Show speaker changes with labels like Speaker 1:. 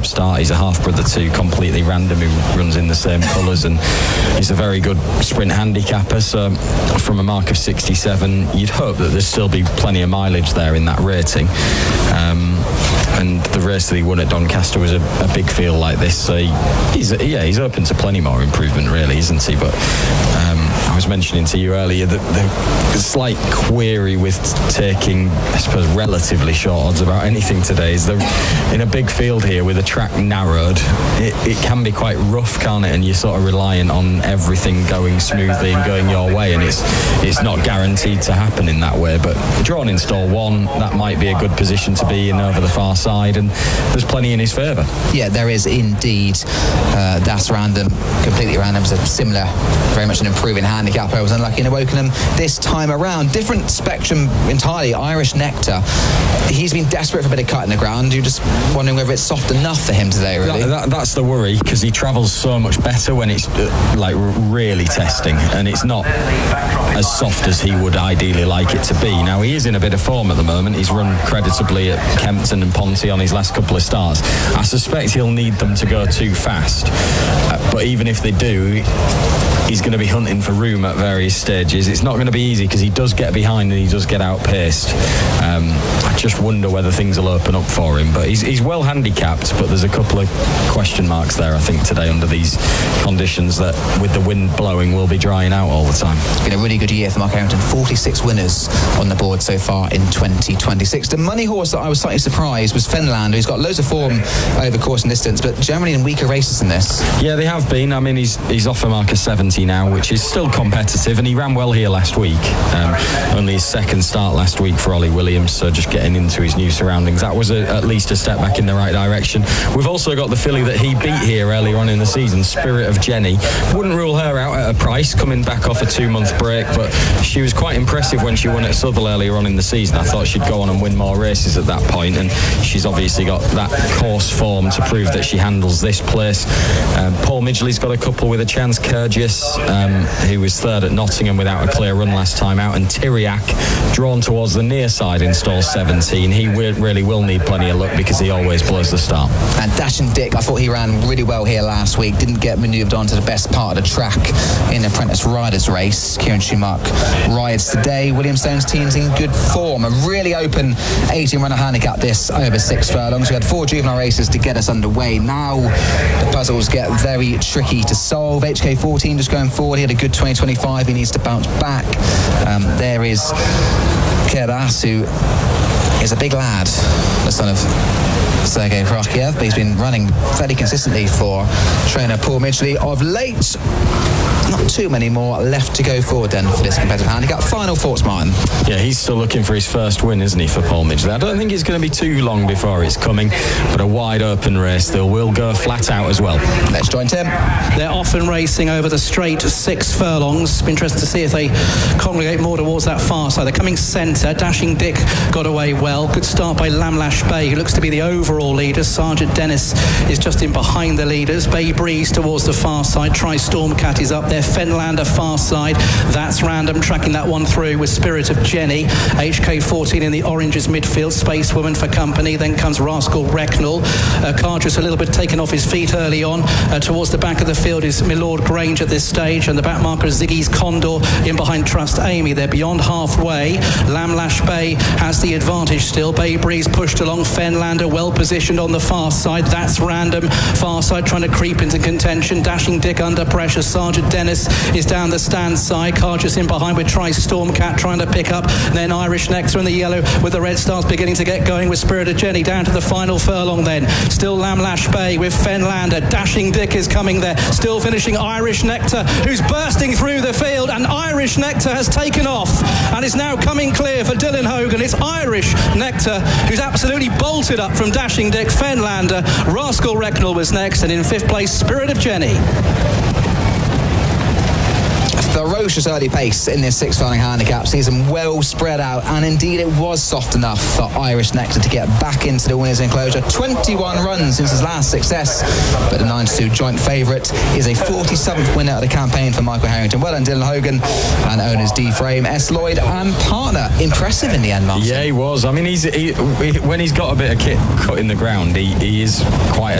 Speaker 1: handicap start. He's a half-brother to Completely Random, who runs in the same colours, and he's a very good sprint handicapper. So from a mark of 67, you'd hope that there'd still be plenty of mileage there in that rating. And the race that he won at Doncaster was a big field like this, so he's open to plenty more improvement, really, isn't he? But I was mentioning to you earlier that the slight query with taking, I suppose, relatively short odds about anything today is in a big field here with the track narrowed, it can be quite rough, can't it? And you're sort of reliant on everything going smoothly and going your way, and it's not guaranteed to happen in that way. But drawn in stall 1, that might be a good position to be in over the far side, and there's plenty in his favour.
Speaker 2: Yeah, there is indeed. That's Random. Completely Random is a similar, very much an improving handicapper. I was unlucky in Wokingham this time around. Different spectrum entirely. Irish Nectar. He's been desperate for a bit of cut in the ground. You're just wondering whether it's soft enough for him today, really.
Speaker 1: That's the worry, because he travels so much better when it's really testing, and it's not as soft as he would ideally like it to be. Now, he is in a bit of form at the moment. He's run creditably at Kempton and Ponty on his last couple of starts. I suspect he'll need them to go too fast, but even if they do, he's going to be hunting for room at various stages. It's not going to be easy, because he does get behind and he does get outpaced. I just wonder whether things will open up for him, but he's well handicapped, but there's a couple of question marks there, I think, today under these conditions that, with the wind blowing, will be drying out all the time.
Speaker 2: It's been a really good year for Mark Harrington. 46 winners on the board so far in 2026. The money horse that I was slightly surprised was Fenlander, who's got loads of form over course and distance, but generally in weaker races than this.
Speaker 1: Yeah, they have been. I mean, he's off a mark of 70 now, which is still competitive, and he ran well here last week. Only his second start last week for Ollie Williams, so just getting into his new surroundings, that was at least a step back in the right direction. We've also got the filly that he beat here earlier on in the season, Spirit of Jenny. Wouldn't rule her out at a price, coming back off a 2-month break, but she was quite impressive when she won at Southwell earlier on in the season. I thought she'd go on and win more races at that point, and she's obviously got that course form to prove that she handles this place. Paul Midgley's got a couple with a chance. Kurgis, who was third at Nottingham without a clear run last time out, and Tyriac, drawn towards the near side in stall 17. He really will need plenty of luck, because he always blows the start.
Speaker 2: And Dashing Dick, I thought he ran really well here last week, didn't get manoeuvred onto the best part of the track in the Apprentice Riders race. Kieran Schumacher rides today. William Stone's team's in good form. A really open 18-runner handicap this over 6 furlongs. We had 4 juvenile races to get us underway. Now the puzzles get very tricky to solve. HK14 just going forward. He had a good 2025. He needs to bounce back. There is Kerbas, who is a big lad, the son of Sergei Prokofiev, but he's been running fairly consistently for trainer Paul Midgley of late. Not too many more left to go forward then for this competitive handicap. Final thoughts, Martin?
Speaker 1: Yeah, he's still looking for his first win, isn't he, for Paul Midgley? I don't think it's going to be too long before it's coming, but a wide open race. They will go flat out as well.
Speaker 2: Let's join Tim.
Speaker 3: They're often racing over the straight 6 furlongs. It's been interesting to see if they congregate more towards that far side. They're coming centre. Dashing Dick got away well. Good start by Lamlash Bay, who looks to be the overall leader. Sergeant Dennis is just in behind the leaders. Bay Breeze towards the far side. Tri Stormcat is up there. Fenlander far side. That's Random tracking that one through with Spirit of Jenny. HK14 in the oranges midfield. Spacewoman for company. Then comes Rascal Recknell. Cargis a little bit taken off his feet early on. Towards the back of the field is Milord Grange at this stage, and the back marker is Ziggy's Condor in behind Trust Amy. They're beyond halfway. Lamlash Bay has the advantage still. Bay Breeze pushed along. Fenlander well positioned on the far side. That's Random far side trying to creep into contention. Dashing Dick under pressure. Sergeant Dennis is down the stand side. Cargis in behind with Tri Stormcat trying to pick up. Then Irish Nectar in the yellow with the red stars beginning to get going with Spirit of Jenny down to the final furlong then. Still Lamlash Bay with Fenlander. Dashing Dick is coming there. Still finishing Irish Nectar, who's bursting through the field, and Irish Nectar has taken off and is now coming clear for Dylan Hogan. It's Irish Nectar who's absolutely bolted up from Dashing Dick. Fenlander, Rascal Recknell was next, and in 5th place Spirit of Jenny.
Speaker 2: Ferocious early pace in this 6 furlong handicap season, well spread out, and indeed it was soft enough for Irish Nectar to get back into the winners' enclosure. 21 runs since his last success, but the 9-2 joint favourite is a 47th winner of the campaign for Michael Harrington. Well done, Dylan Hogan, and owners D Frame, S Lloyd and partner. Impressive in the end, Martin.
Speaker 1: Yeah, he was. I mean, when he's got a bit of kit cut in the ground, he is quite